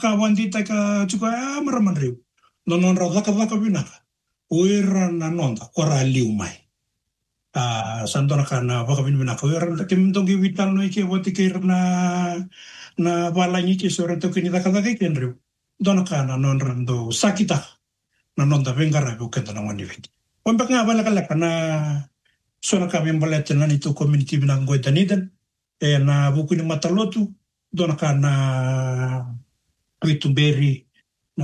wandita ka chuka maramanriu. Non ra daka vinaka. Uira na nonda ora liu mai. Sandona kana baka vinaka. Uira kim dongi vital no ike wati na balangi ke sore to kini daka kenriu. Dona kana non rando sakita. Na nonda vengara bu kenda na wani viti. Wambak nga balaka na sona kami mbalete na nito community binang Danidan. Na buku ni matalotu. Dona kana Witumberi na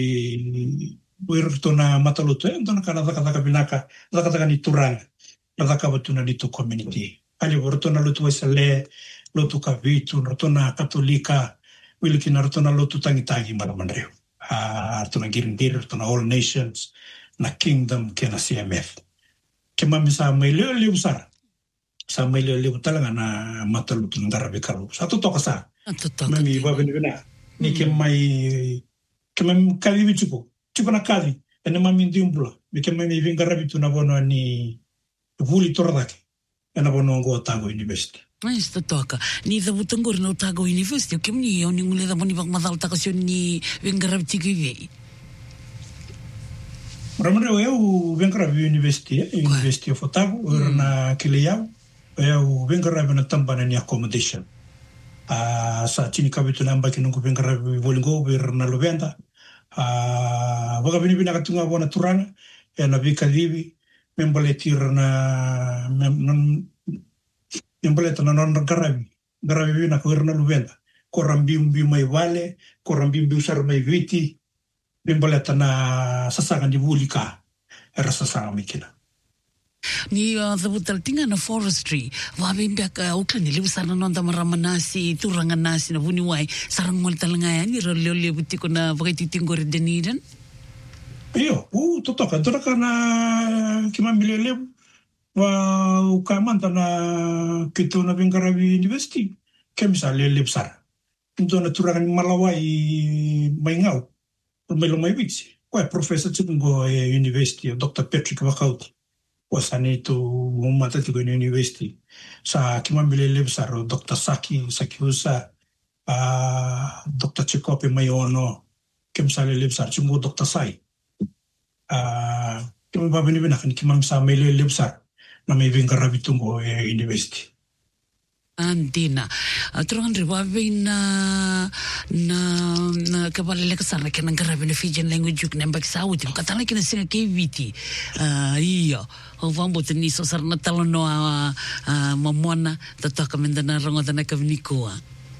wirto na matalotu dona kana daka binaka daka ni turanga daka watu na nito community. Ali wirto na lutu wasale lotu kavitu wirto na katolika wiliki na wirto na lotu tangi maramanreu. Wirto na girindir wirto na all nations na kingdom kena CMF. Kema misa mailio usara. Sa mailio talaga na matalotu ng darabi karu. Satu toka sa. Mami babinibina. Ni kemai kali bichuko. Chuko na kali. Ene mami ndiumbula. Mi kemai vinga rabitu na bono ni vuli toradake. Ena bono ngo Otago University. Sto toka. Ni da butangor na Otago University. Kem ni oni ngule da boni bak madal takasyon ni vinga rabitu kiwi. Ramare eu vinga rabitu University. University of Otago. Na kileyau. Eu vinga rabitu na tambana ni accommodation. Sa chini kabitu na mbaki nungu vengara volingo na lubenda waga bini katunga bona turanga na vika livi membaletir na membaleta na non garabi bina na lubenda korambi mai vale korambi usar mai viti membaleta na sasanga di vulika era sasanga mikina. Ni the tinga na forestry wabimbe ka Auckland le usana nonda maramanasi turanga nasi na vuni wai sarang mol talanga ni rolole butiko na vakati tingore Dunedin. Iyo totoka doraka na kimambile le wa ukamanta na kito na Bingarawi University kemisa le lebsar into na turanga ni malawai maingau melo mai bitsi wa professor chipungo university Dr. Patrick Wakauti wasani to Matatigo University. Sa kimambile lebsaro Dr. Saki Usa, Dr. Chikope Mayono, Kimsale lebsar chungo Dr. Sai. Kimababini binakan kimam sa mele lebsar na may Vingarabitungo University. Andina turang riwabe na kabalele kasana kenang garabe na Fijian language juk nembak sauti katana kina singa KVT iya ovambo tani so sarna talono mamona tataka mendana rangota na kavnikoa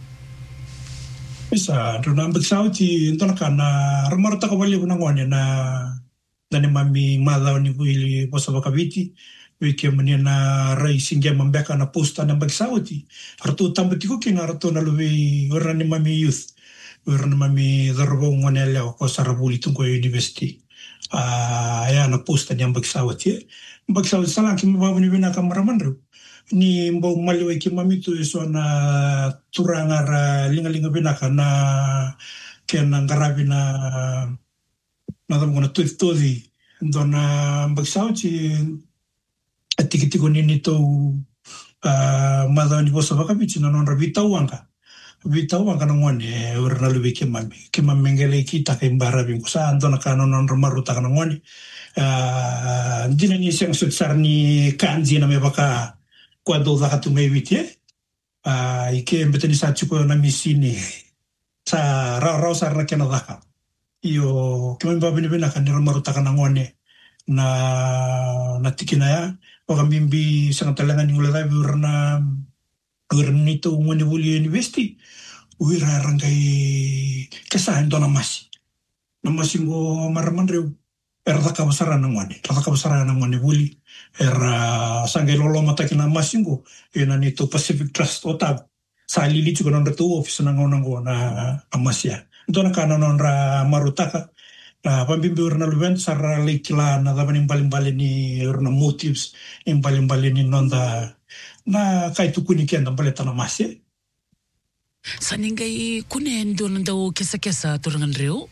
isa nambak sauti ntona kana ramarta kabali bunangwane na dani mami madha ni buili posabakaviti wiki na raising game mbeka na posta na bagsauti arto tambatiku kina arto na luwi warani mami youth warani mami darbo ngonele ko sarabuli tungo university ya na posta ni bagsauti salang kimi babu ni bina kamaramanru ni mbo maliwe ki mami tu so na turanga ra linga bina kana kena ngarabi na ngona tuitodi ndona bagsauti Tiki nini to madani bosa bakabichi na non vita wanga na ngone urna lubi kemami ngele kita ke mbara bingu sa andona kana non maruta kana ngone dina ni seng sutsar ni kanji na mebaka kwado za hatu mebiti ike mbeteni sa chuko na misini sa rau sarna kena daka iyo kemami babini bina kan maruta kana ngone na tikina ya Wakambimbi sangat talangan yung lalai urna nito ngoni buli university uira rangkai kesahan to namasi ngo maramanreu raka basarana ngoni buli sangai lolo mata kina masingo ena nito Pacific Trust Otago sa lili juga non retu office nango na amasia ndona kana non ra marutaka pambimbi urna luben sarra lekila na daban paling ni urna motives paling ni nonda na kaitu kuni kenda baleta na masye saningai kunendo nando kesa turangan reo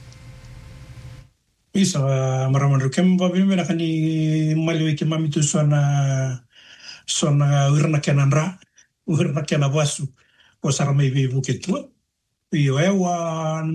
isa maramanru kem babimbi na kani maliwe ke mamitu sona urna kenanra urna kenabasu o sarra mai vivu ketua Io ewan.